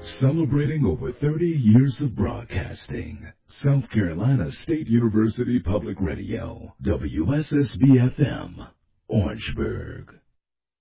Celebrating over 30 years of broadcasting. South Carolina State University Public Radio, WSSB-FM, Orangeburg.